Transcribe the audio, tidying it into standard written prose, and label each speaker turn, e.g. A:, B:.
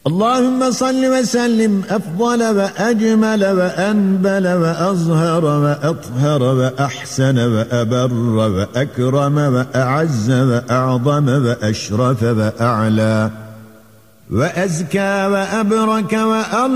A: اللهم صل وسلم أفضل وأجمل وأنبل وأظهر وأطهر وأحسن وأبر وأكرم وأعز وأعظم وأشرف وأعلى وأزكى وأبرك وأرضى